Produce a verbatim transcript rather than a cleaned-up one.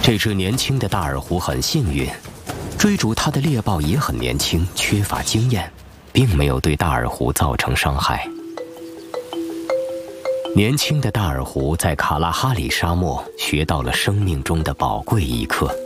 这只年轻的大耳狐很幸运，追逐它的猎豹也很年轻，缺乏经验，并没有对大耳狐造成伤害。年轻的大耳狐在卡拉哈里沙漠学到了生命中的宝贵一课。